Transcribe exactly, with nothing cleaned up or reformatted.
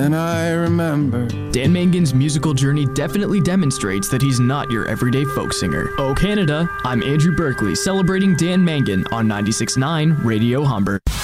and I remember. Dan Mangan's musical journey definitely demonstrates that he's not your everyday folk singer. Oh Canada, I'm Andrew Berkeley, celebrating Dan Mangan on ninety-six point nine Radio Humber.